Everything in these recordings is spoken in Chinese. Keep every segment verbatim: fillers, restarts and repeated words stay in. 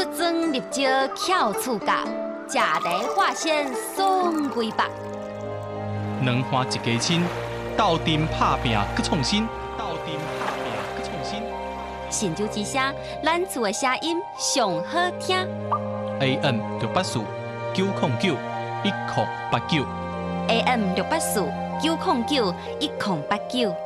征入招巧处教，食茶化鲜爽规百。 两花一家亲，斗阵拍拼搁创新，斗阵拍拼搁创新。 神州之声，咱厝的声音上好听。 A M 六八四九零九一零八九。 A M 六八四九零九一零八九。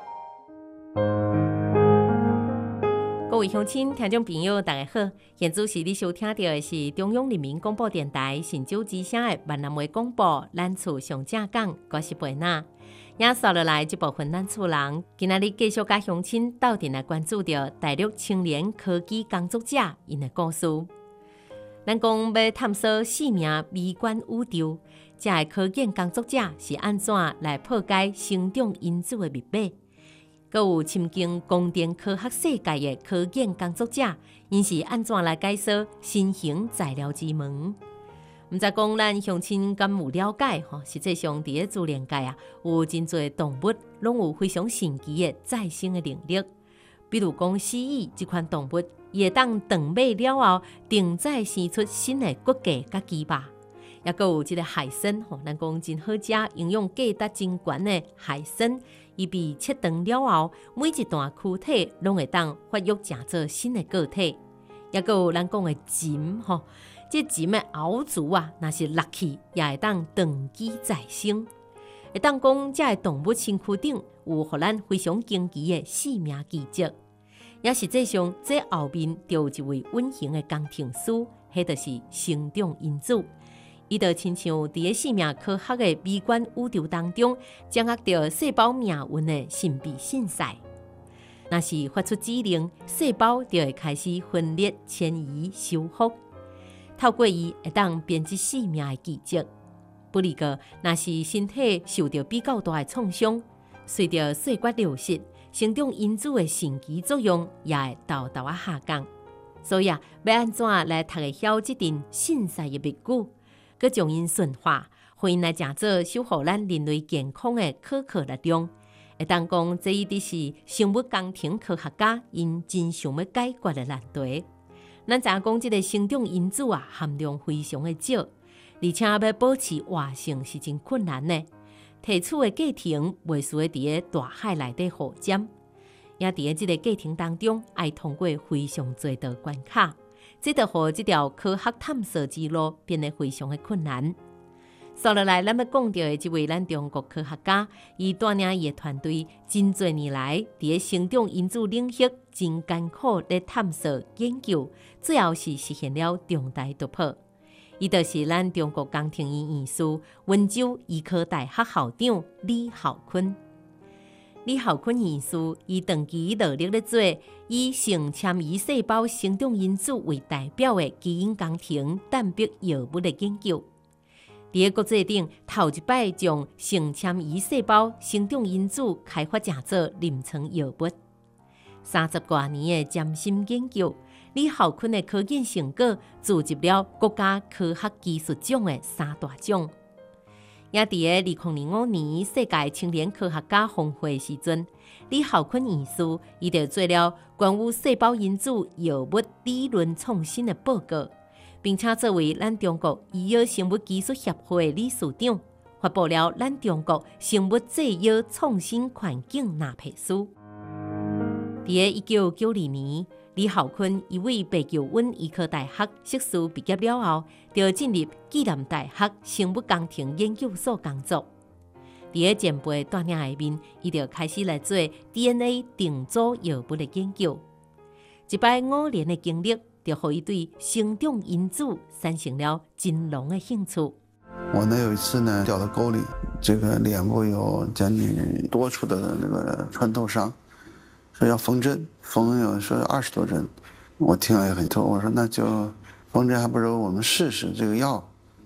各位乡亲、听众朋友，大家好！现在是你收听到的是中央人民广播电台神州之声的闽南话广播，咱厝上正讲，我是贝娜。也扫落来这部分咱厝人，今仔日继续甲乡亲斗阵来关注到大陆青年科技工作者因的故事。咱讲要探索四名微观宇宙，这个科研工作者是安怎来破解成长因子的密码？阁有深经光电科学世界的科研工作者，因是安怎来解说新型材料之门？毋知讲咱乡亲敢有了解吼？实际上，伫个自然界啊，有真侪动物拢有非常神奇的再生的能力。比如讲蜥蜴这款动物，伊会当长尾了后，定再生出新的骨骼甲肌肉。也阁有即个海参吼，咱讲真好食，营养价值真悬的海参。伊被切断了后，每一段躯体拢会当发育成做新的个体。也阁有咱讲的禽吼，这禽的后足啊，若是落去，也会当长期再生。会当讲这个动物身躯顶有互咱非常惊奇的生命奇迹。也实际上，这后面就有一位隐形的工程师，迄就是成长因子。伊就亲像伫个生命科学的微观宇宙当中，掌握着细胞命运的神秘信息。若是发出指令，细胞就会开始分裂、迁移、修复。透过伊，会当编织生命的奇迹。不离个，若是身体受到比较大的创伤，随着岁月流逝，成长因子的神奇作用也会豆豆啊下降。所以啊，要安怎来读会晓这阵信息的密语？佮将因顺化，互因来成做守护咱人类健康的可靠力量。会当讲，这一直是生物工程科学家因真想要解决的难题。咱知影讲，这个成长因子啊，含量非常的少，而且要保持活性是真困难的。提取的过程袂输伫咧大海内底互占，也伫咧这个过程当中，爱通过非常侪道关卡。这就让这条科学探索之路变得非常的困难。接落来，咱要讲到的这位咱中国科学家，伊带领伊的团队真多年来，伫咧成长因子领域真艰苦咧探索研究，最后是实现了重大突破。伊就是咱中国工程院院士、温州医科大学校长李浩坤。李浩坤院士，伊长期努力咧做以性迁移细胞成长因子为代表的基因工程蛋白药物的研究。伫个国际顶头一摆将性迁移细胞成长因子开发成做临床药物。三十多年的艰辛研究，李浩坤的科研成果铸入了国家科学技术奖的三大奖。也伫个二零零五年世界青年科学家峰会时阵，李浩坤院士伊就做了关于细胞因子药物理论创新的报告，并且作为咱中国医药生物技术协会的理事长，发布了咱中国生物制药创新环境纳佩书。伫个一九九二年，李浩坤一位被求温医科大学硕士毕业了后，就进入暨南大学生物工程研究所工作。伫个前辈带领下面，伊就开始来做 D N A 定组药物的研究。一摆五年的经历，就让伊对成长因子产生了真浓的兴趣。 我呢有一次呢掉到沟里，这个脸部有将近多处的那个穿透伤。说要缝针，缝有说二十多针，我听了也很痛。我说那就缝针，还不如我们试试这个药